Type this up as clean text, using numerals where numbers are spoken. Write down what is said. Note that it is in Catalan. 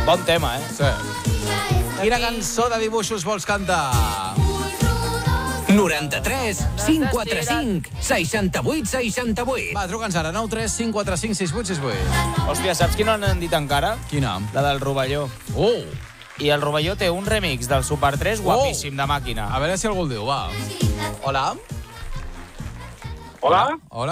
Bon tema, Sí. Quina cançó de dibuixos vols cantar? 93 545 68 68. Va, truca'ns ara, 9 3 5 4 5 6 8 6 8. Hòstia, saps quina n'han dit encara? Quina? La del Rovelló. Oh! I el Rovelló té un remix del Super 3 guapíssim, de màquina. A veure si algú el diu, va. Hola? Hola? Hola?